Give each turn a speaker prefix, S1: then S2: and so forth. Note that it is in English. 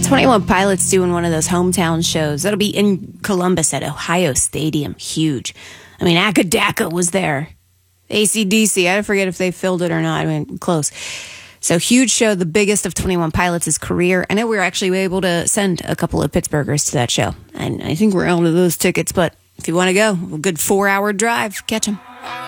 S1: 21 Pilots doing one of those hometown shows. That'll be in Columbus at Ohio Stadium. Huge. I mean, Akadaka was there. AC/DC, I forget if they filled it or not. I mean, close. So huge show, the biggest of 21 Pilots' career. I know we were actually able to send a couple of Pittsburghers to that show. And I think we're out of those tickets, but if you want to go, a good 4-hour drive, catch them.